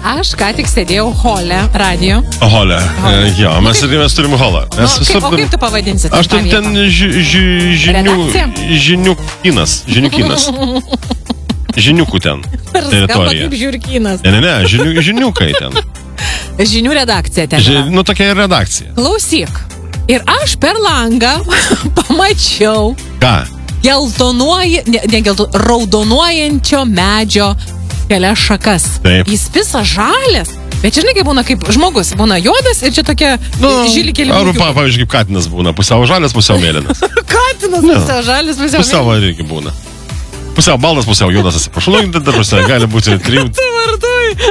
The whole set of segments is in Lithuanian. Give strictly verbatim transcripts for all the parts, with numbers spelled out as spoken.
aš ką tik sėdėjau hole radio. Hole. E, jo, mes ir mes turim holą. Nu, kaip, o kaip tu pavadinsi? Aš tam ten ži, ži, žinių, žiniukinas. Žiniukinas. Žiniukų ten. Teritorija. Kaip žiūrkinas. Ne, ne, ne, žiniu, žiniukai ten. Žinių redakcija ten. Ži, nu, tokia redakcija. Klausyk. Ir aš per langą pamačiau. Ką? Geltonuoja, ne, ne gelton, raudonuojančio medžio kelias šakas. Taip. Jis visas žalias. Bet žinai, kaip būna, kaip žmogus, būna juodas ir čia tokia nu, žili keli. Ar, pavyzdžiui, kaip katinas būna, pusiau žalias, pusiau mėlynas. Katinas no. pusiau žalias, pusiau mėlynas. Pusiau irgi būna. Pusiau baldas, pusiau juodas, atsiprašau, nu, dar pusiau, gali būti trijų. Tu vardui.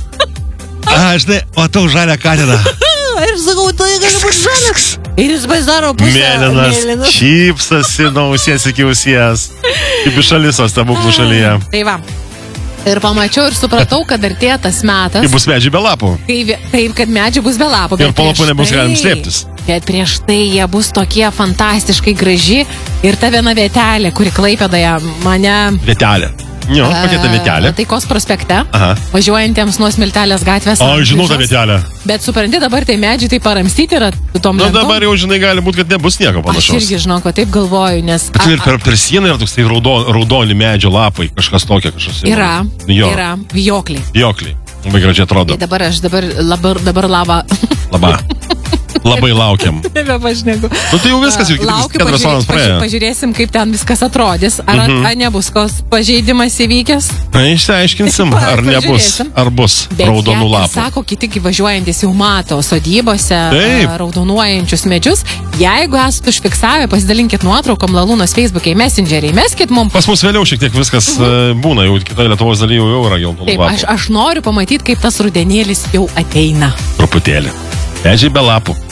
A, žinai, matau žalią katiną. Ir sakau, tai gali būti žalias. Ir jis pasidaro pusiau mėlynas. Mėlynas. Šypsasi nuo ausies iki ausies. Kaip iš Alisos stebuklų šalyje. Tai va. Ir pamačiau ir supratau, kad artėja tas metas. Kai bus medžiai be lapų. Kaip, kaip kad medžiai bus be lapų. Ir po lapų nebus galim slėptis. Bet prieš tai jie bus tokie fantastiškai graži. Ir ta viena vietelė, kuri Klaipėdoje mane... Vietelė. Jo, kokia ta vietelė? Taikos prospekte. Aha. Važiuojantiems nuo Smiltelės gatvės. O, žinau tą vietelę. Bet supranti, dabar tai medžiai tai paramstyti yra tom lentom. Na dabar jau, žinai, gali būti, kad nebus nieko panašaus. Aš irgi žinau, kad taip galvoju, nes... Bet ir per, per sieną yra toks tai raudon, raudoni medžio lapai, kažkas tokia, kažkas. Yra, jo. yra, vijokliai. Vijokliai, labai gražiai atrodo. Tai dabar aš dabar, dabar, dabar lava... Laba. Labai laukiam. Nebepašneku. Nu tai jau viskas, jau Laukiu, keturias valandas praėjo. Pažiūrėsim, kaip ten viskas atrodys. Ar, Mhm. ar nebus kos pažeidimas įvykęs? Na, išsiaiškinsim, ar nebus, ar bus Bet raudonų jie, lapų. Sako, kiti važiuojantis jau mato sodybose Taip. a, raudonuojančius medžius. Jeigu esate užfiksavę, pasidalinkit nuotraukom Lalūnos Facebook'e, Messengeriai, meskit mums. Pas mus vėliau šiek tiek viskas mhm. būna, jau kitoje Lietuvos dalyje jau yra geltonų Taip, lapų. aš, aš noriu pamatyti, kaip tas rudenėlis jau ateina. Truputėlį. Medžiai be lapų.